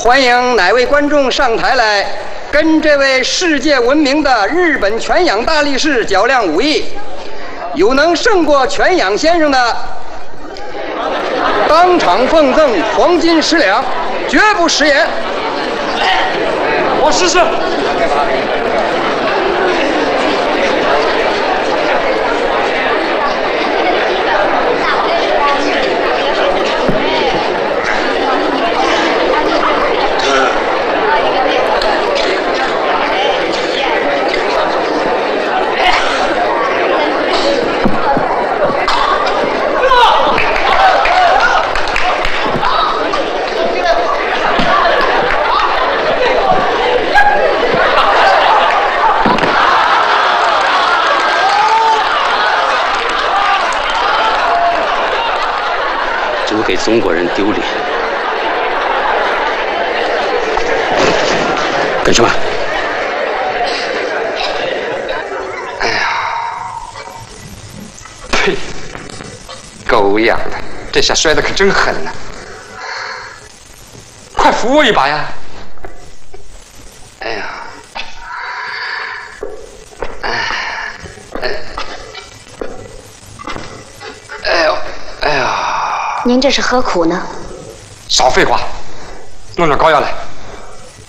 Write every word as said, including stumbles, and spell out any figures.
欢迎哪位观众上台来，跟这位世界闻名的日本犬养大力士较量武艺。有能胜过犬养先生的，当场奉赠黄金十两，绝不食言。 我试试。 给中国人丢脸，干什么？ 哎呀，呸！狗养的，这下摔得可真狠呐！快扶我一把呀！哎呀，哎，哎，哎呦，哎呀！ 您这是何苦呢？ 少废话，弄点膏药来。